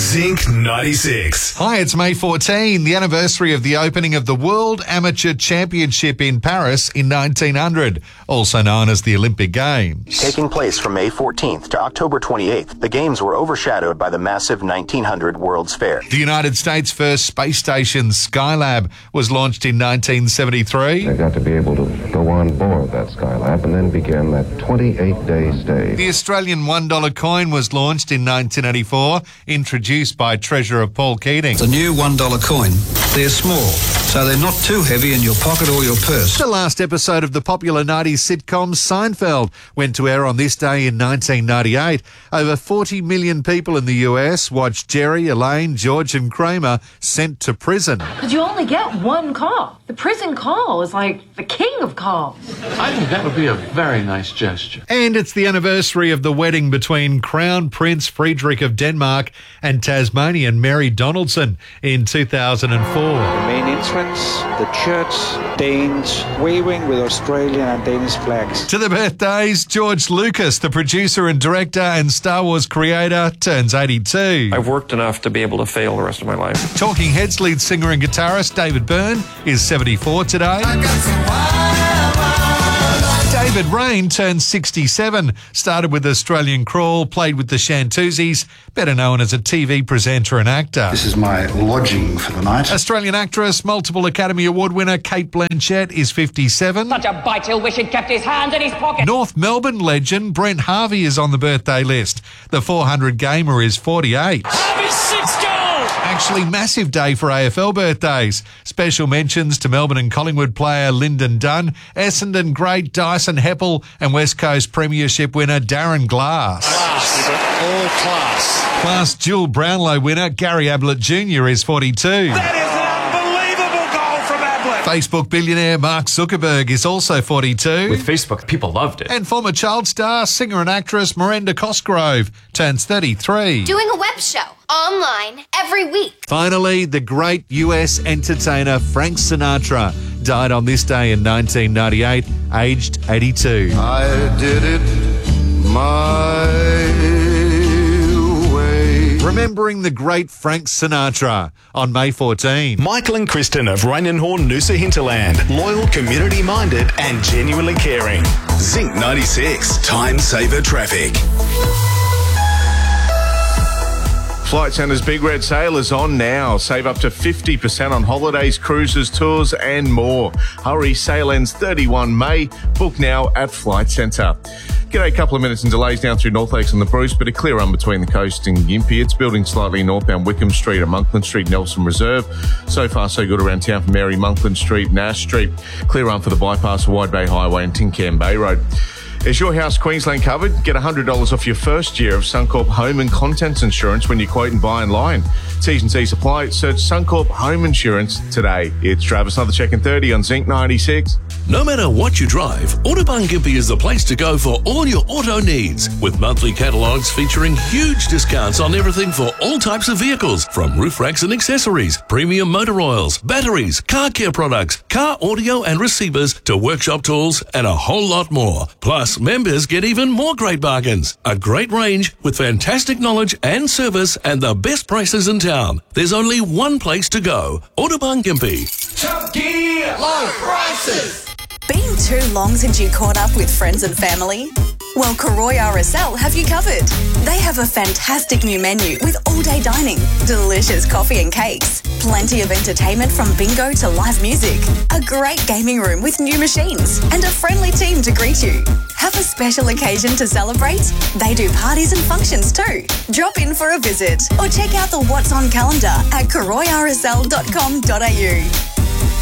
Zinc 96. Hi, it's May 14, the anniversary of the opening of the World Amateur Championship in Paris in 1900, also known as the Olympic Games. Taking place from May 14th to October 28th, the Games were overshadowed by the massive 1900 World's Fair. The United States' first space station, Skylab, was launched in 1973. They got to be able to go on board that Skylab and then begin that 28-day stay. The Australian $1 coin was launched in 1984, introduced by Treasurer Paul Keating. The new $1 coin, they're small, so they're not too heavy in your pocket or your purse. The last episode of the popular 90s sitcom Seinfeld went to air on this day in 1998. Over 40 million people in the US watched Jerry, Elaine, George and Kramer sent to prison. But you only get one call. The prison call is like the king of calls. I think that would be a very nice gesture. And it's the anniversary of the wedding between Crown Prince Friedrich of Denmark and Tasmanian Mary Donaldson in 2004. The main entrance, the church, Danes waving with Australian and Danish flags. To the birthdays, George Lucas, the producer and director and Star Wars creator, turns 82. I've worked enough to be able to fail the rest of my life. Talking Heads lead singer and guitarist David Byrne is 74 today. David Rain turned 67, started with Australian Crawl, played with the Shantuzis, better known as a TV presenter and actor. This is my lodging for the night. Australian actress, multiple Academy Award winner Cate Blanchett is 57. Such a bite, he'll wish he'd kept his hands in his pocket. North Melbourne legend Brent Harvey is on the birthday list. The 400 gamer is 48. Harvey's 6 goals! Actually, massive day for AFL birthdays. Special mentions to Melbourne and Collingwood player Lyndon Dunn, Essendon great Dyson Heppel and West Coast Premiership winner Darren Glass. All class. Plus, dual Brownlow winner Gary Ablett Jr. is 42. That is an unbelievable goal from Ablett. Facebook billionaire Mark Zuckerberg is also 42. With Facebook, people loved it. And former child star, singer and actress Miranda Cosgrove turns 33. Doing a web show online every week. Finally, the great US entertainer Frank Sinatra died on this day in 1998, aged 82. I did it my way. Remembering the great Frank Sinatra on May 14. Michael and Kristen of Rainenhorn Noosa Hinterland. Loyal, community-minded and genuinely caring. Zinc 96. Time saver traffic. Flight Centre's Big Red Sale is on now. Save up to 50% on holidays, cruises, tours and more. Hurry, sale ends 31 May. Book now at Flight Centre. G'day, a couple of minutes and delays down through North Lakes on the Bruce, but a clear run between the coast and Gympie. It's building slightly northbound Wickham Street and Monkland Street, Nelson Reserve. So far, so good around town from Mary, Monkland Street, Nash Street. Clear run for the bypass of Wide Bay Highway and Tincan Bay Road. Is your house Queensland covered? Get $100 off your first year of Suncorp Home and Contents Insurance when you quote and buy online. T's and C's apply. Search Suncorp Home Insurance today. It's Travis, another check in 30 on Zinc 96. No matter what you drive, Autobahn Gympie is the place to go for all your auto needs. With monthly catalogues featuring huge discounts on everything for all types of vehicles, from roof racks and accessories, premium motor oils, batteries, car care products, car audio and receivers, to workshop tools and a whole lot more. Plus, members get even more great bargains. A great range with fantastic knowledge and service and the best prices in town. There's only one place to go. Autobahn Gympie. Top Gear, low prices. Been too long since you caught up with friends and family? Well, Karoy RSL have you covered. They have a fantastic new menu with all-day dining, delicious coffee and cakes, plenty of entertainment from bingo to live music, a great gaming room with new machines, and a friendly team to greet you. Have a special occasion to celebrate? They do parties and functions too. Drop in for a visit or check out the What's On calendar at karoyrsl.com.au.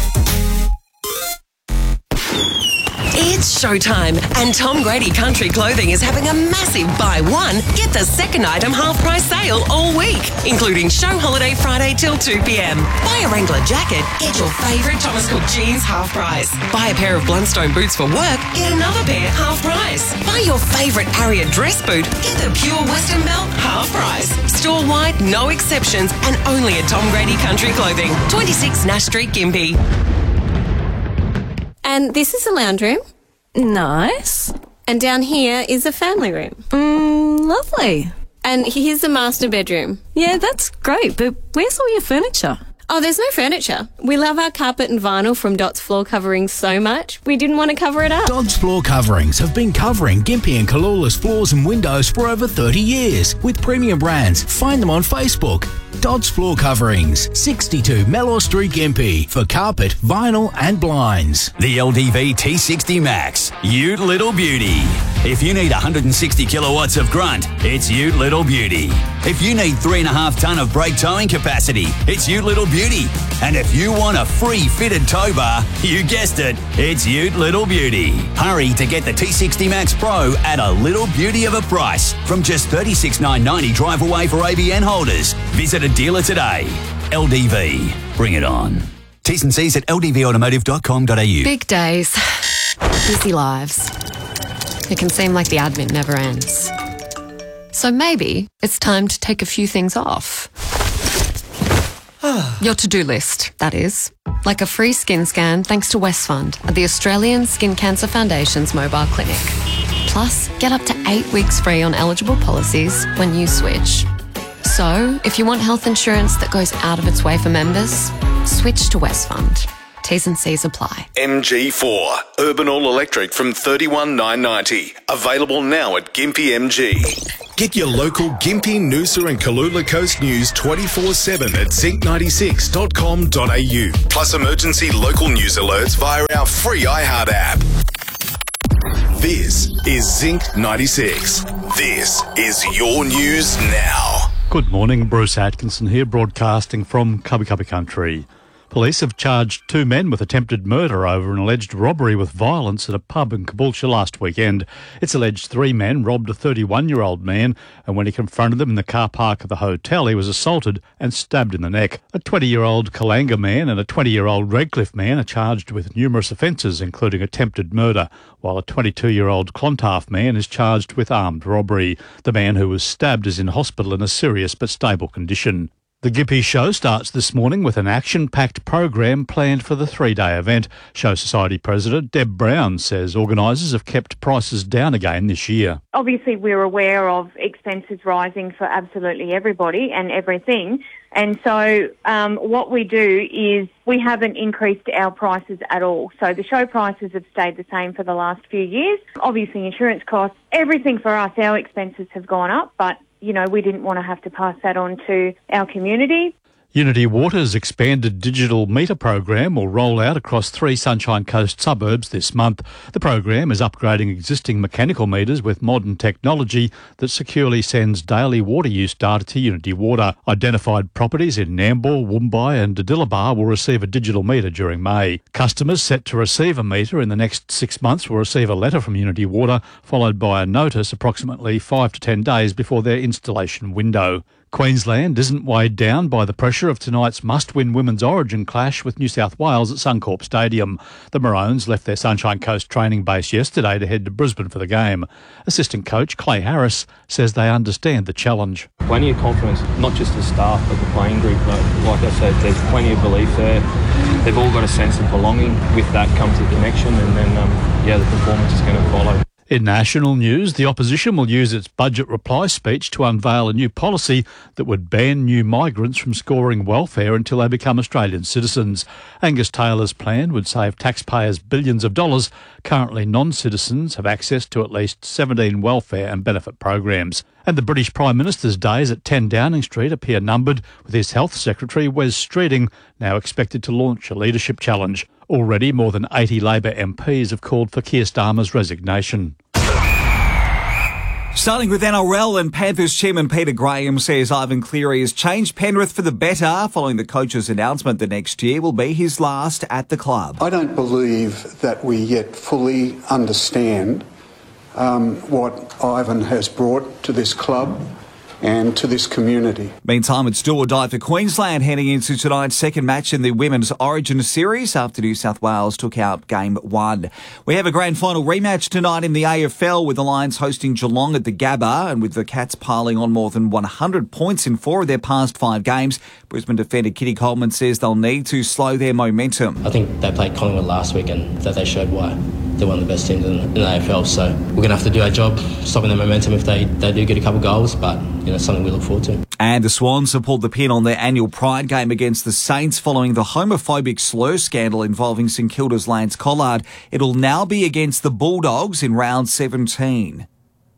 It's showtime, and Tom Grady Country Clothing is having a massive buy one, get the second item half price sale all week, including show holiday Friday till 2 p.m. Buy a Wrangler jacket, get your favourite Thomas Cook jeans half price. Buy a pair of Blundstone boots for work, get another pair half price. Buy your favourite Harrier dress boot, get the pure Western belt half price. Store-wide, no exceptions, and only at Tom Grady Country Clothing, 26 Nash Street, Gympie. And this is a lounge room. Nice. And down here is a family room. Lovely. And here's the master bedroom. Yeah, that's great, but where's all your furniture? Oh, there's no furniture. We love our carpet and vinyl from Dots Floor Coverings so much, we didn't want to cover it up. Dots Floor Coverings have been covering Gympie and Kalula's floors and windows for over 30 years with premium brands. Find them on Facebook. Dots Floor Coverings, 62 Mellor Street, Gympie, for carpet, vinyl and blinds. The LDV T60 Max, Ute Little Beauty. If you need 160 kilowatts of grunt, it's Ute Little Beauty. If you need 3.5 tonne of brake towing capacity, it's Ute Little Beauty. And if you want a free fitted tow bar, you guessed it, it's Ute Little Beauty. Hurry to get the T60 Max Pro at a little beauty of a price from just $36,990 drive away for ABN holders. Visit a dealer today. LDV, bring it on. T's and C's at ldvautomotive.com.au. Big days, busy lives. It can seem like the admin never ends. So maybe it's time to take a few things off. Your to-do list, that is. Like a free skin scan thanks to Westfund at the Australian Skin Cancer Foundation's mobile clinic. Plus, get up to 8 weeks free on eligible policies when you switch. So, if you want health insurance that goes out of its way for members, switch to Westfund. T's and C's apply. MG4, urban all electric from $31,990. Available now at Gympie MG. Get your local Gympie, Noosa and Kalula Coast news 24/7 at zinc96.com.au. Plus emergency local news alerts via our free iHeart app. This is Zinc 96. This is your news now. Good morning, Bruce Atkinson here, broadcasting from Cubby Cubby Country. Police have charged 2 men with attempted murder over an alleged robbery with violence at a pub in Caboolture last weekend. It's alleged 3 men robbed a 31-year-old man, and when he confronted them in the car park of the hotel, he was assaulted and stabbed in the neck. A 20-year-old Kalanga man and a 20-year-old Redcliffe man are charged with numerous offences, including attempted murder, while a 22-year-old Clontarf man is charged with armed robbery. The man who was stabbed is in hospital in a serious but stable condition. The Gympie Show starts this morning with an action-packed program planned for the 3-day event. Show Society President Deb Brown says organisers have kept prices down again this year. Obviously, we're aware of expenses rising for absolutely everybody and everything. And so what we do is we haven't increased our prices at all. So the show prices have stayed the same for the last few years. Obviously, insurance costs, everything for us, our expenses have gone up, but you know, we didn't want to have to pass that on to our community. Unity Water's expanded digital meter program will roll out across 3 Sunshine Coast suburbs this month. The program is upgrading existing mechanical meters with modern technology that securely sends daily water use data to Unity Water. Identified properties in Nambour, Woombye and Diddillibah will receive a digital meter during May. Customers set to receive a meter in the next 6 months will receive a letter from Unity Water, followed by a notice approximately 5 to 10 days before their installation window. Queensland isn't weighed down by the pressure of tonight's must-win women's origin clash with New South Wales at Suncorp Stadium. The Maroons left their Sunshine Coast training base yesterday to head to Brisbane for the game. Assistant coach Clay Harris says they understand the challenge. Plenty of confidence, not just the staff but the playing group. Like I said, there's plenty of belief there. They've all got a sense of belonging. With that comes the connection, and then the performance is going to follow. In national news, the opposition will use its budget reply speech to unveil a new policy that would ban new migrants from scoring welfare until they become Australian citizens. Angus Taylor's plan would save taxpayers billions of dollars. Currently, non-citizens have access to at least 17 welfare and benefit programs. And the British Prime Minister's days at 10 Downing Street appear numbered, with his Health Secretary Wes Streeting now expected to launch a leadership challenge. Already, more than 80 Labor MPs have called for Keir Starmer's resignation. Starting with NRL, and Panthers chairman Peter Graham says Ivan Cleary has changed Penrith for the better following the coach's announcement that next year will be his last at the club. I don't believe that we yet fully understand what Ivan has brought to this club and to this community. Meantime, it's do or die for Queensland heading into tonight's second match in the Women's Origin Series after New South Wales took out Game 1. We have a grand final rematch tonight in the AFL with the Lions hosting Geelong at the Gabba, and with the Cats piling on more than 100 points in 4 of their past 5 games, Brisbane defender Kitty Coleman says they'll need to slow their momentum. I think they played Collingwood last week and that they showed why. they're one of the best teams in the AFL. So we're going to have to do our job, stopping their momentum if they do get a couple of goals. But something we look forward to. And the Swans have pulled the pin on their annual Pride game against the Saints following the homophobic slur scandal involving St Kilda's Lance Collard. It'll now be against the Bulldogs in round 17.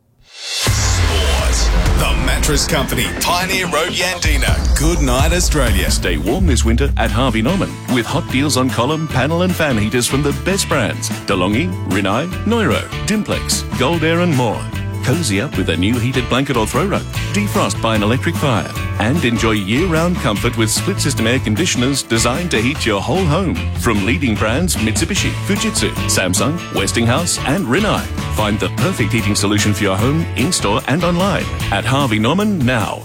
The Mattress Company, Pioneer Road, Yandina. Good night, Australia. Stay warm this winter at Harvey Norman with hot deals on column, panel and fan heaters from the best brands. DeLonghi, Rinnai, Neuro, Dimplex, Gold Air and more. Cozy up with a new heated blanket or throw rug. Defrost by an electric fire. And enjoy year-round comfort with split-system air conditioners designed to heat your whole home. From leading brands Mitsubishi, Fujitsu, Samsung, Westinghouse and Rinnai. Find the perfect heating solution for your home, in-store and online at Harvey Norman now.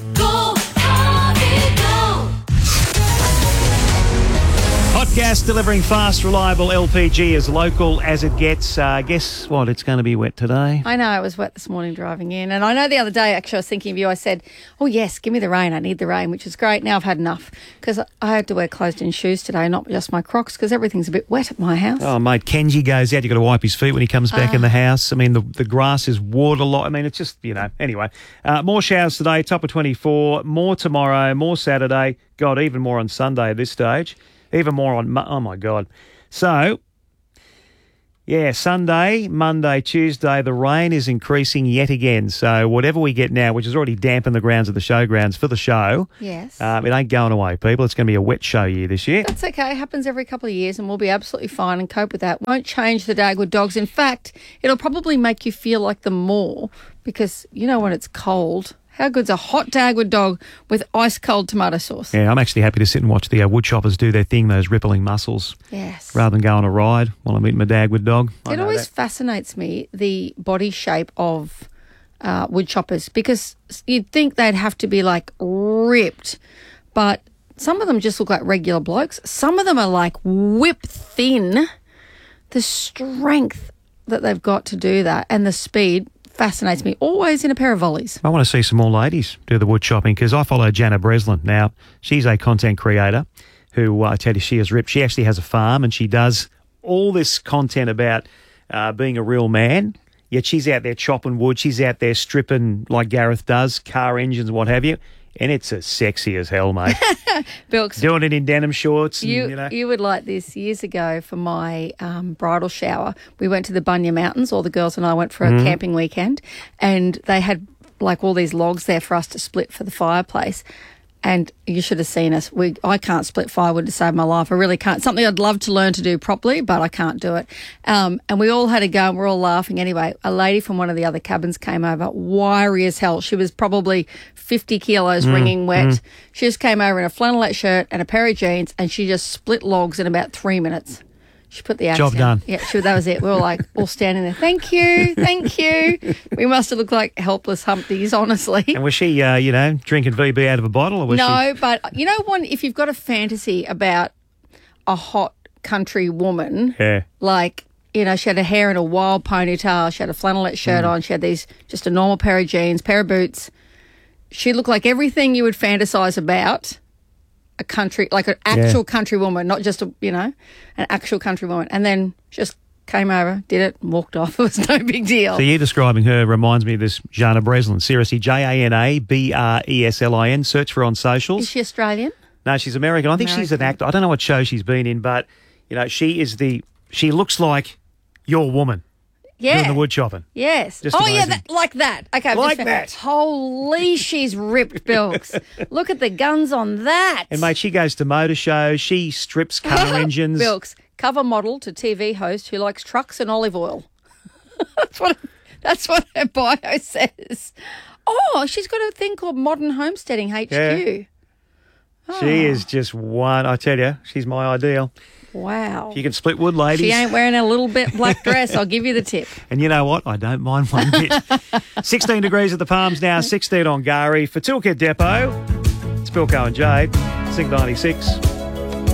Hot gas delivering fast, reliable LPG as local as it gets. Guess what? It's going to be wet today. I know. It was wet this morning driving in. And I know the other day, actually, I was thinking of you. I said, oh, yes, give me the rain. I need the rain, which is great. Now I've had enough because I had to wear closed-in shoes today, not just my Crocs, because everything's a bit wet at my house. Oh, mate, Kenji goes out. You've got to wipe his feet when he comes back in the house. I mean, the grass is waterlogged. I mean, it's just, Anyway, more showers today, top of 24. More tomorrow, more Saturday. God, even more on Sunday at this stage. Even more on, oh my God. So, yeah, Sunday, Monday, Tuesday, the rain is increasing yet again. So whatever we get now, which has already dampened the grounds of the showgrounds for the show. Yes. It ain't going away, people. It's going to be a wet show year this year. That's okay. It happens every couple of years and we'll be absolutely fine and cope with that. Won't change the Dagwood Dogs. In fact, it'll probably make you feel like them more because, when it's cold, how good's a hot Dagwood dog with ice-cold tomato sauce? Yeah, I'm actually happy to sit and watch the woodchoppers do their thing, those rippling muscles. Yes. Rather than go on a ride while I'm eating my Dagwood dog. It always fascinates me, the body shape of woodchoppers, because you'd think they'd have to be, ripped, but some of them just look like regular blokes. Some of them are, whip thin. The strength that they've got to do that and the speed fascinates me, always in a pair of volleys. I want to see some more ladies do the wood chopping because I follow Jana Breslin. Now, she's a content creator who, I tell you, she is ripped. She actually has a farm and she does all this content about being a real man, yet she's out there chopping wood. She's out there stripping like Gareth does, car engines and what have you. And it's as sexy as hell, mate. Bilks, doing it in denim shorts. You would like this. Years ago for my bridal shower, we went to the Bunya Mountains, all the girls and I went for a camping weekend, and they had all these logs there for us to split for the fireplace. And you should have seen us. I can't split firewood to save my life. I really can't. Something I'd love to learn to do properly, but I can't do it. And we all had a go and we're all laughing. Anyway, a lady from one of the other cabins came over, wiry as hell. She was probably 50 kilos, wringing wet. She just came over in a flannelette shirt and a pair of jeans and she just split logs in about 3 minutes. She put the axe Job down. done. Yeah, that was it. We were all standing there. Thank you, thank you. We must have looked like helpless Humpties, honestly. And was she, drinking VB out of a bottle? Or was no, but if you've got a fantasy about a hot country woman, she had her hair in a wild ponytail, she had a flannelette shirt on, she had just a normal pair of jeans, pair of boots. She looked like everything you would fantasize about. A country, like an actual country woman, not just an actual country woman. And then just came over, did it, and walked off. It was no big deal. So you describing her reminds me of this Jana Breslin. Seriously, JANABRESLIN. Search for her on socials. Is she Australian? No, she's American. I think she's an actor. I don't know what show she's been in, but she looks like your woman. Yeah. Doing the wood chopping. Yes. Just amazing. Like that. Okay. Like that. Holy, she's ripped, Bilks. Look at the guns on that. And, mate, she goes to motor shows. She strips car engines. Bilks, cover model to TV host who likes trucks and olive oil. That's what her bio says. Oh, she's got a thing called Modern Homesteading HQ. Yeah. Oh. She is just one. I tell you, she's my ideal. Wow. If you can split wood, ladies. She ain't wearing a little bit black dress. I'll give you the tip. And you know what? I don't mind one bit. 16 degrees at the Palms now, 16 on Gari. For Toolkit Depot, it's Bilko and Jade, Sync 96.